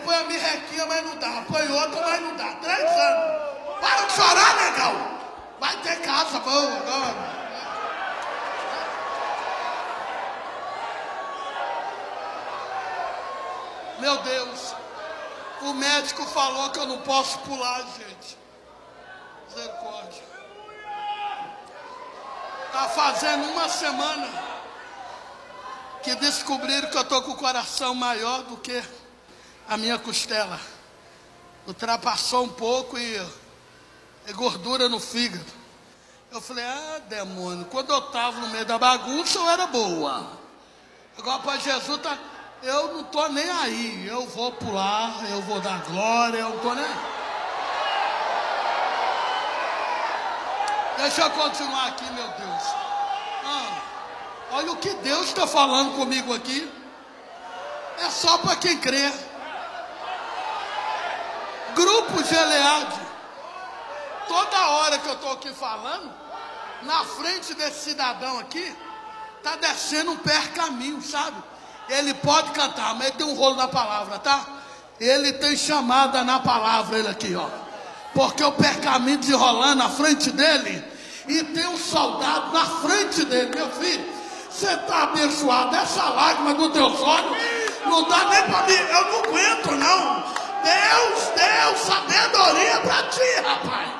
põe a mirrequinha, mas não dá. Põe outra, mas não dá. 3 anos. Para de chorar, negão. Vai ter casa boa agora. Meu Deus. O médico falou que eu não posso pular, gente. Misericórdia. Tá fazendo 1 semana que descobriram que eu tô com o coração maior do que a minha costela. Ultrapassou um pouco e é gordura no fígado. Eu falei, demônio, quando eu estava no meio da bagunça eu era boa. Agora para Jesus, eu não estou nem aí. Eu vou pular, eu vou dar glória, eu não estou nem aí. Deixa eu continuar aqui, meu Deus. Olha o que Deus está falando comigo aqui. É só para quem crê. Grupo Gileade. Toda hora que eu estou aqui falando, na frente desse cidadão aqui, está descendo um percaminho, sabe? Ele pode cantar, mas ele tem um rolo na palavra, tá? Ele tem chamada na palavra, ele aqui, ó. Porque o percaminho desenrolando na frente dele, e tem um soldado na frente dele. Meu filho, você está abençoado, essa lágrima dos teus olhos, não dá nem para mim, eu não aguento não. Deus deu sabedoria para ti, rapaz.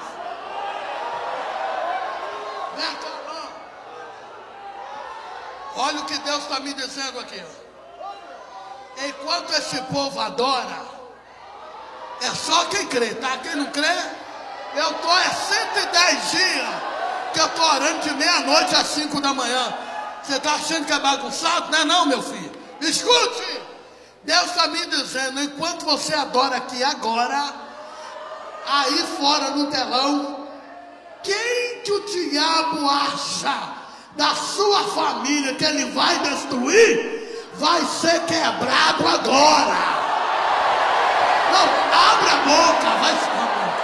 Olha o que Deus está me dizendo aqui. Enquanto esse povo adora, é só quem crê, tá? Quem não crê, eu estou 110 dias que eu estou orando de meia-noite às 5 da manhã. Você está achando que é bagunçado? Não é não, meu filho. Escute, Deus está me dizendo, enquanto você adora aqui agora, aí fora no telão, quem que o diabo acha da sua família que ele vai destruir, vai ser quebrado agora. Não, abre a boca, vai ser.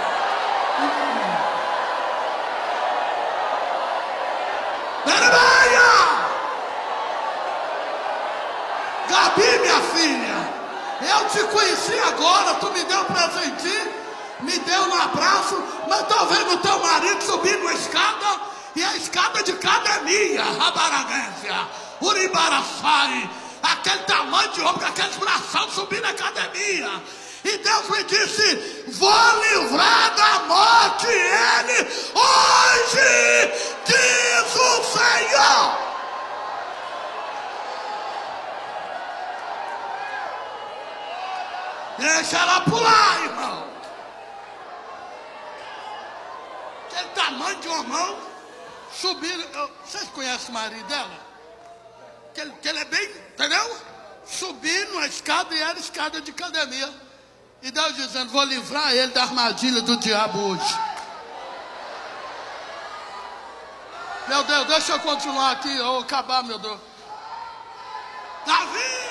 Gabi, minha filha, eu te conheci agora, tu me deu um presentinho, me deu um abraço, mas tô vendo teu marido subindo uma escada, e a escada de academia, Rabaragência, Uribaraçai, aquele tamanho de ombro, aqueles bração subindo na academia. E Deus me disse, vou livrar da morte ele hoje, diz o Senhor. Deixa ela pular, irmão. Aquele tamanho de uma mão, subindo. Vocês conhecem o marido dela? Que ele é bem, entendeu? Subindo a escada, e era escada de academia. E Deus dizendo, vou livrar ele da armadilha do diabo hoje. Meu Deus, deixa eu continuar aqui, ou acabar, meu Deus. Davi!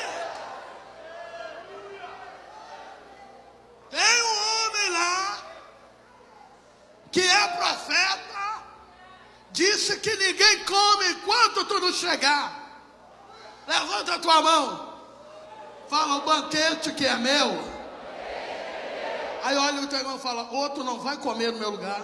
Tem um homem lá, que é profeta, disse que ninguém come enquanto tu não chegar. Levanta a tua mão. Fala, o banquete que é meu. Aí olha o teu irmão e fala, outro não vai comer no meu lugar.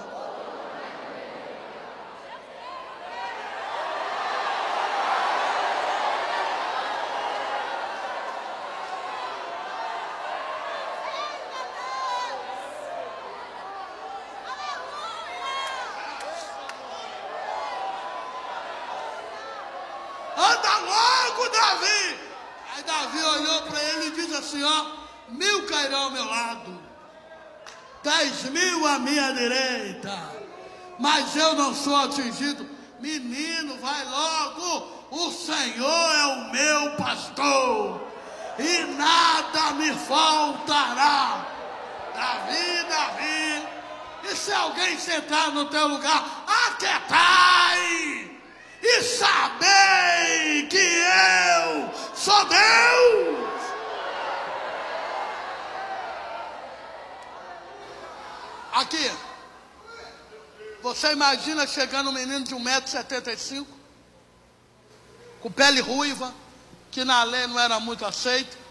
Anda logo, Davi. Aí Davi olhou para ele e disse assim, ó, 1000 cairão ao meu lado, 10.000 à minha direita, mas eu não sou atingido. Menino, vai logo, o Senhor é o meu pastor, e nada me faltará. Davi, Davi, e se alguém sentar no teu lugar, aquietai, e sabei que eu sou Deus. Aqui, você imagina chegando um menino de 1,75 m, com pele ruiva, que na lei não era muito aceito,